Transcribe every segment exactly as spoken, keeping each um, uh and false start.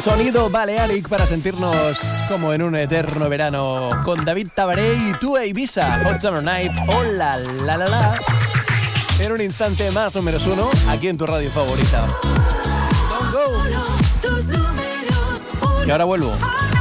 Sonido Balearic para sentirnos como en un eterno verano con David Tabaré y tú a Ibiza. Hot Summer Night, hola, la, la, la. En un instante más, números uno, aquí en tu radio favorita. Don't go. Y ahora vuelvo.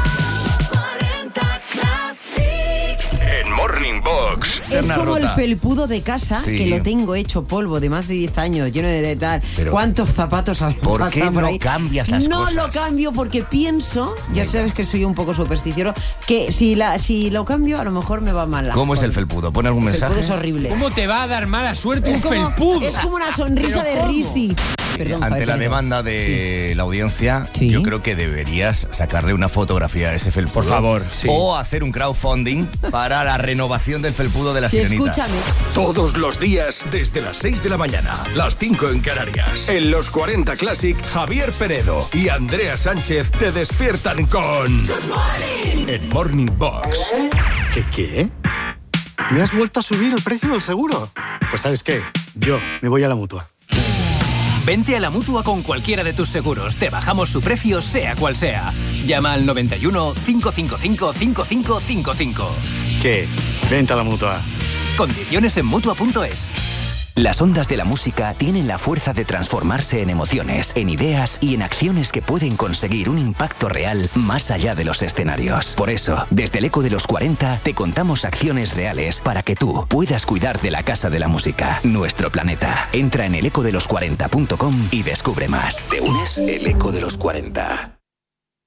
Morning Box. Es como rota. el felpudo de casa, Sí. que lo tengo hecho polvo de más de diez años, lleno de, de tal. Pero, ¿cuántos zapatos has ¿por pasado qué por no ahí? cambias las no cosas? No lo cambio porque pienso, ya Venga. sabes que soy un poco supersticioso, que si, la, si lo cambio a lo mejor me va mal. las ¿Cómo es cosas. el felpudo? ¿Pone algún El felpudo mensaje? es horrible. ¿Cómo te va a dar mala suerte Es un como, felpudo? es como una sonrisa ¿Pero de cómo? risi. Perdón, Ante Javier, la perdón. demanda de la audiencia, Sí. yo creo que deberías sacarle una fotografía a ese felpudo. Por favor, sí. O hacer un crowdfunding para la renovación del felpudo de la Sí, sirenita. escúchame. Todos los días desde las seis de la mañana, las cinco en Canarias. En los cuarenta Classic, Javier Penedo y Andrea Sánchez te despiertan con el Morning Box. ¿Qué qué? ¿Me has vuelto a subir el precio del seguro? Pues ¿sabes qué? Yo me voy a la Mutua. Vente a la Mutua con cualquiera de tus seguros. Te bajamos su precio, sea cual sea. Llama al noventa y uno, cinco cinco cinco, cinco cinco cinco cinco. ¿Qué? Vente a la Mutua. Condiciones en Mutua punto es. Las ondas de la música tienen la fuerza de transformarse en emociones, en ideas y en acciones que pueden conseguir un impacto real más allá de los escenarios. Por eso, desde el Eco de los cuarenta, te contamos acciones reales para que tú puedas cuidar de la Casa de la Música, nuestro planeta. Entra en el eco de los cuarenta punto com y descubre más. ¿Te unes? El Eco de los cuarenta.